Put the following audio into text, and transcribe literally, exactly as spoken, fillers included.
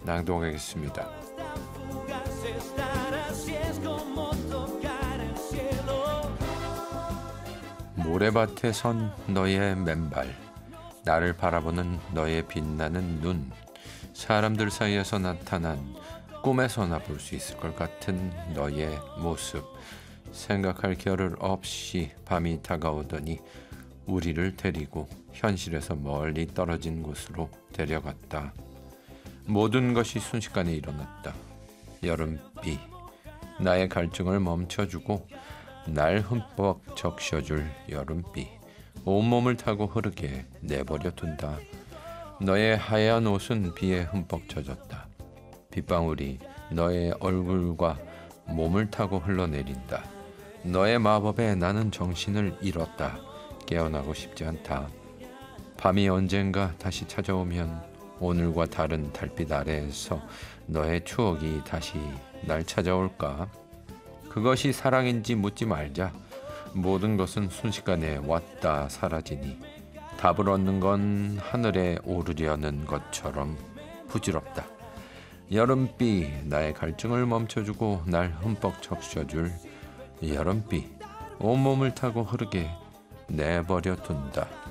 낭독하겠습니다. 모래밭에 선 너의 맨발, 나를 바라보는 너의 빛나는 눈, 사람들 사이에서 나타난 꿈에서나 볼 수 있을 것 같은 너의 모습, 생각할 겨를 없이 밤이 다가오더니 우리를 데리고 현실에서 멀리 떨어진 곳으로 데려갔다. 모든 것이 순식간에 일어났다. 여름비, 나의 갈증을 멈춰주고 날 흠뻑 적셔줄 여름비, 온몸을 타고 흐르게 내버려 둔다. 너의 하얀 옷은 비에 흠뻑 젖었다. 빗방울이 너의 얼굴과 몸을 타고 흘러내린다. 너의 마법에 나는 정신을 잃었다. 깨어나고 싶지 않다. 밤이 언젠가 다시 찾아오면 오늘과 다른 달빛 아래에서 너의 추억이 다시 날 찾아올까? 그것이 사랑인지 묻지 말자. 모든 것은 순식간에 왔다 사라지니 답을 얻는 건 하늘에 오르려는 것처럼 부질없다. 여름비, 나의 갈증을 멈춰주고 날 흠뻑 적셔줄 여름비, 온몸을 타고 흐르게 내버려 둔다.